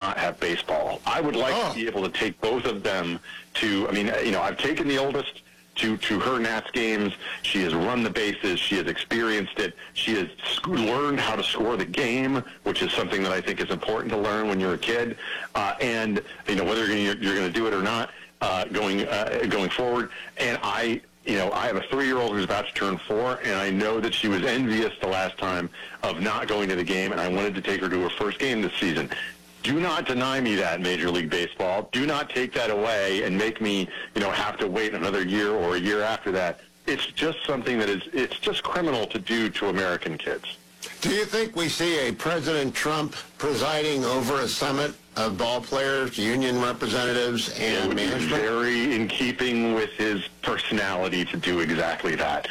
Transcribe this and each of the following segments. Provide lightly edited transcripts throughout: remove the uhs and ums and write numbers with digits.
not have baseball. I would like to be able to take both of them to, I've taken the oldest to her Nats games. She has run the bases. She has experienced it. She has learned how to score the game, which is something that I think is important to learn when you're a kid. And whether you're going to do it or not going forward. And I have a 3-year-old who's about to turn 4, and I know that she was envious the last time of not going to the game, and I wanted to take her to her first game this season. Do not deny me that, Major League Baseball. Do not take that away and make me, have to wait another year or a year after that. It's just something it's just criminal to do to American kids. Do you think we see a President Trump presiding over a summit of ball players, union representatives, and management? Very in keeping with his personality to do exactly that.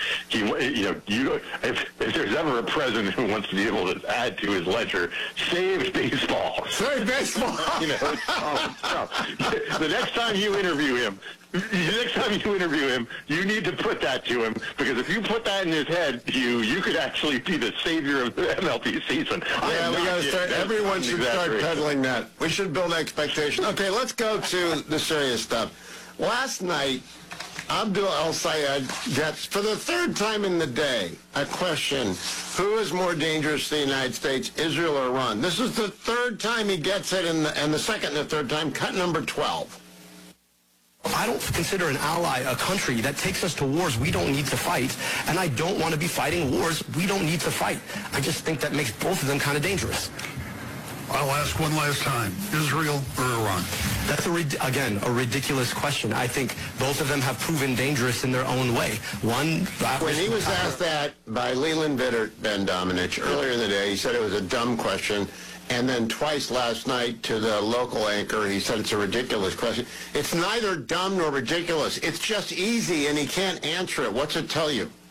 If there's ever a president who wants to be able to add to his ledger, save baseball. Save baseball. The next time you interview him, you need to put that to him, because if you put that in his head, you could actually be the savior of the MLB season. Yeah, we got to start. Everyone should start peddling that. We should build expectation. Okay, let's go to the serious stuff. Last night, Abdul El-Sayed gets, for the third time in the day, a question: who is more dangerous to the United States, Israel or Iran? This is the third time he gets it, and the second and the third time, cut number 12. I don't consider an ally a country that takes us to wars we don't need to fight, and I don't want to be fighting wars we don't need to fight. I just think that makes both of them kind of dangerous. I'll ask one last time: Israel or Iran? That's, again, a ridiculous question. I think both of them have proven dangerous in their own way. One, when he was asked that by Leland Bittert, Ben Domenech, earlier in the day, he said it was a dumb question. And then twice last night to the local anchor, he said it's a ridiculous question. It's neither dumb nor ridiculous. It's just easy, and he can't answer it. What's it tell you?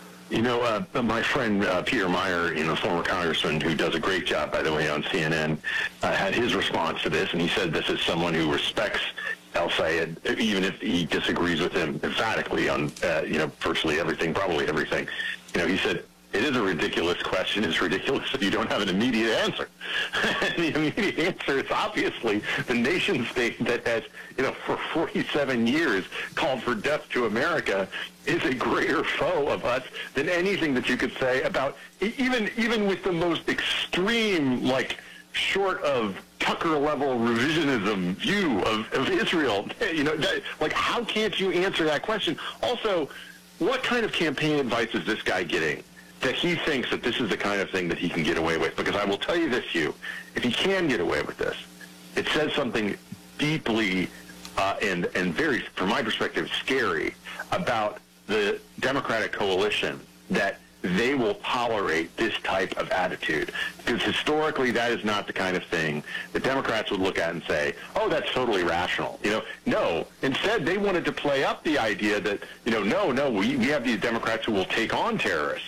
My friend Peter Meyer, former congressman who does a great job, by the way, on CNN, had his response to this, and he said this is someone who respects El-Sayed, even if he disagrees with him emphatically on, virtually everything, probably everything. He said, it is a ridiculous question. It's ridiculous if you don't have an immediate answer. The immediate answer is obviously the nation state that has, for 47 years called for death to America is a greater foe of us than anything that you could say about, even with the most extreme, short of Tucker-level revisionism view of Israel. How can't you answer that question? Also, what kind of campaign advice is this guy getting that he thinks that this is the kind of thing that he can get away with? Because I will tell you this, Hugh, if he can get away with this, it says something deeply and very, from my perspective, scary about the Democratic coalition, that they will tolerate this type of attitude. Because historically, that is not the kind of thing the Democrats would look at and say, oh, that's totally rational. No. Instead, they wanted to play up the idea that, we have these Democrats who will take on terrorists.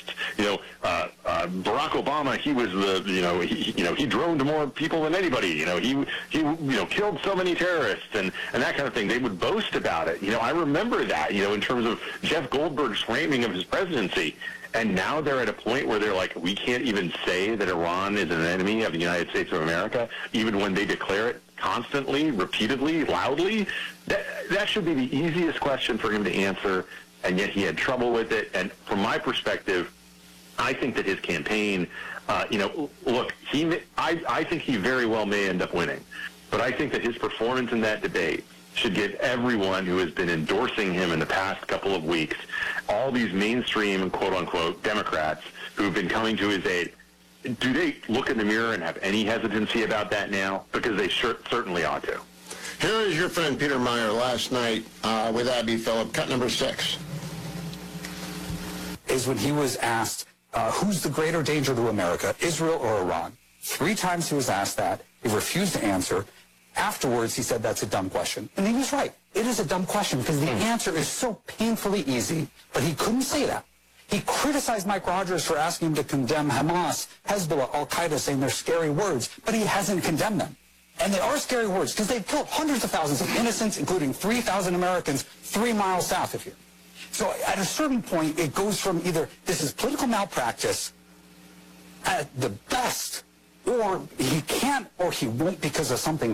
Barack Obama, he was he droned more people than anybody. He killed so many terrorists and that kind of thing. They would boast about it. I remember that, in terms of Jeff Goldberg's framing of his presidency. And now they're at a point where they're like, we can't even say that Iran is an enemy of the United States of America, even when they declare it constantly, repeatedly, loudly. That should be the easiest question for him to answer, and yet he had trouble with it. And from my perspective, I think that his campaign, look, I think he very well may end up winning. But I think that his performance in that debate should give everyone who has been endorsing him in the past couple of weeks, all these mainstream, quote-unquote, Democrats who've been coming to his aid, do they look in the mirror and have any hesitancy about that now? Because they certainly ought to. Here is your friend Peter Meyer last night with Abby Phillip, cut number 6. Is when he was asked, who's the greater danger to America, Israel or Iran? 3 times he was asked that. He refused to answer. Afterwards, he said that's a dumb question. And he was right. It is a dumb question because the answer is so painfully easy, but he couldn't say that. He criticized Mike Rogers for asking him to condemn Hamas, Hezbollah, Al-Qaeda, saying they're scary words, but he hasn't condemned them. And they are scary words because they've killed hundreds of thousands of innocents, including 3,000 Americans 3 miles south of here. So at a certain point, it goes from either this is political malpractice at the best, or he can't or he won't because of something